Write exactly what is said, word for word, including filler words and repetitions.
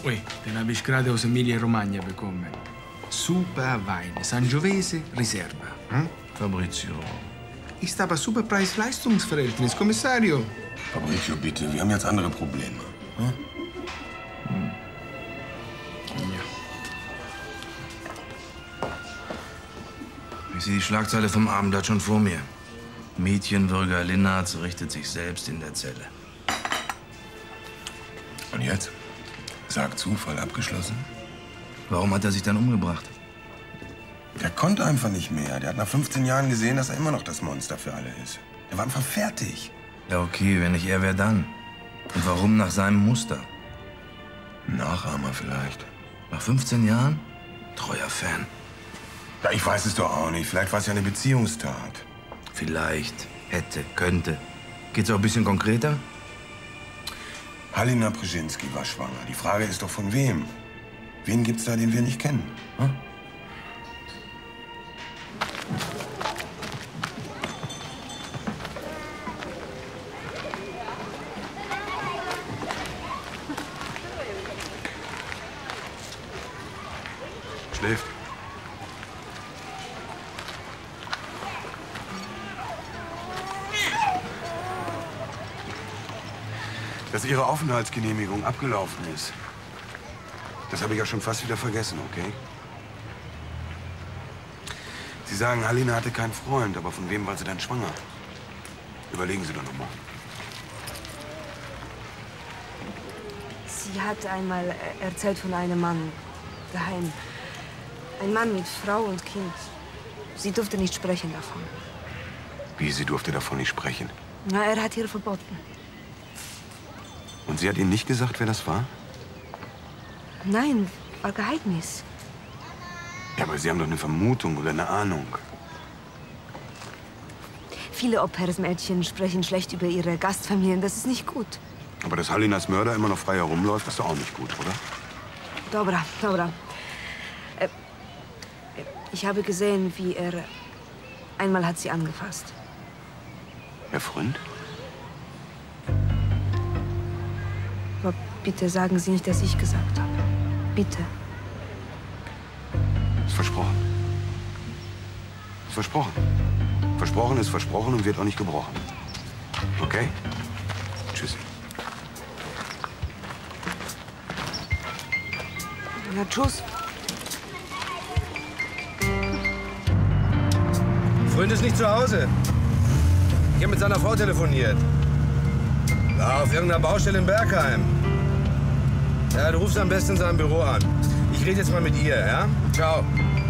Ui, den habe ich gerade aus Emilia-Romagna bekommen. Super Wein, Sangiovese Riserva. Hm? Fabrizio. Ist aber super Preis-Leistungs-Verhältnis, Kommissario. Fabrizio, bitte, wir haben jetzt andere Probleme. Hm? Hm. Ja. Ich sehe die Schlagzeile vom Abendblatt schon vor mir. Mädchenwürger Linnertz richtet sich selbst in der Zelle. Und jetzt? Sag Zufall abgeschlossen? Warum hat er sich dann umgebracht? Der konnte einfach nicht mehr. Der hat nach fünfzehn Jahren gesehen, dass er immer noch das Monster für alle ist. Der war einfach fertig. Ja, okay, wenn nicht er, wer dann? Und warum nach seinem Muster? Nachahmer vielleicht. Nach fünfzehn Jahren? Treuer Fan. Ja, ich weiß es doch auch nicht. Vielleicht war es ja eine Beziehungstat. Vielleicht, hätte, könnte. Geht's auch ein bisschen konkreter? Halina Brzezinski war schwanger. Die Frage ist doch von wem? Wen gibt's da, den wir nicht kennen? Hm? Schläft. Dass Ihre Aufenthaltsgenehmigung abgelaufen ist, das habe ich ja schon fast wieder vergessen, okay? Sie sagen, Halina hatte keinen Freund, aber von wem war sie dann schwanger? Überlegen Sie doch noch mal. Sie hat einmal erzählt von einem Mann daheim. Ein Mann mit Frau und Kind. Sie durfte nicht sprechen davon. Wie, sie durfte davon nicht sprechen? Na, er hat ihr verboten. Und sie hat Ihnen nicht gesagt, wer das war? Nein, war Geheimnis. Ja, aber Sie haben doch eine Vermutung oder eine Ahnung. Viele Au-pair-Mädchen sprechen schlecht über ihre Gastfamilien. Das ist nicht gut. Aber dass Halinas Mörder immer noch frei herumläuft, ist doch auch nicht gut, oder? Dobra, dobra. Äh, ich habe gesehen, wie er... Einmal hat sie angefasst. Herr Freund? Aber bitte sagen Sie nicht, dass ich gesagt habe. Bitte. Ist versprochen. Ist versprochen. Versprochen ist versprochen und wird auch nicht gebrochen. Okay? Tschüss. Na, tschüss. Freund ist nicht zu Hause. Ich habe mit seiner Frau telefoniert. War auf irgendeiner Baustelle in Bergheim. Ja, du rufst am besten in seinem Büro an. Ich rede jetzt mal mit ihr, ja? Ciao.